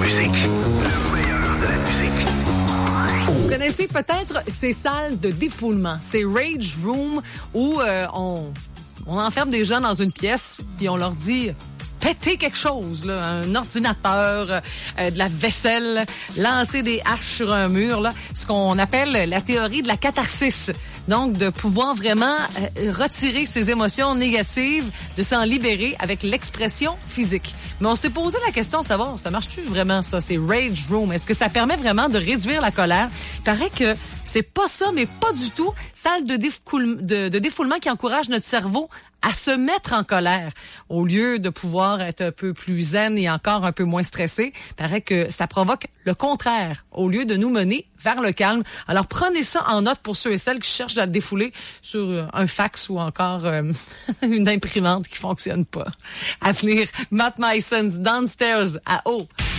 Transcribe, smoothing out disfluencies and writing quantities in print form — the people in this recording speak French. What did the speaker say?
musique. Le meilleur de la musique. Vous connaissez peut-être ces salles de défoulement, ces rage rooms où on enferme des gens dans une pièce puis on leur dit péter quelque chose, là, un ordinateur, de la vaisselle, lancer des haches sur un mur, là, ce qu'on appelle la théorie de la catharsis. Donc, de pouvoir vraiment retirer ses émotions négatives, de s'en libérer avec l'expression physique. Mais on s'est posé la question de savoir, ça marche-tu vraiment ça, ces rage rooms? Est-ce que ça permet vraiment de réduire la colère? Il paraît que c'est pas ça, mais pas du tout. Salle de défoulement qui encourage notre cerveau à se mettre en colère au lieu de pouvoir être un peu plus zen et encore un peu moins stressé. Il paraît que ça provoque le contraire au lieu de nous mener vers le calme. Alors prenez ça en note pour ceux et celles qui cherchent à défouler sur un fax ou encore une imprimante qui fonctionne pas. À venir, Matt Mason's Downstairs à O.